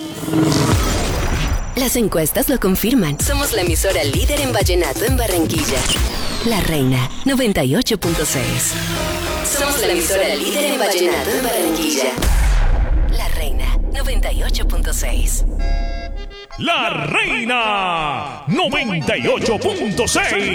Las encuestas lo confirman. Somos la emisora líder en vallenato en Barranquilla. La Reina 98.6. Somos la emisora líder en vallenato en Barranquilla. La Reina 98.6. La Reina 98.6.